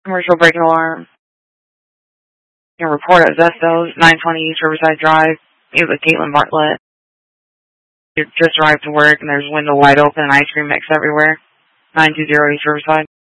Commercial break-in alarm. You can report at Zestos, 920 East Riverside Drive. Meet with Caitlin Bartlett. You just arrived to work and there's window wide open and ice cream mix everywhere. 920 East Riverside.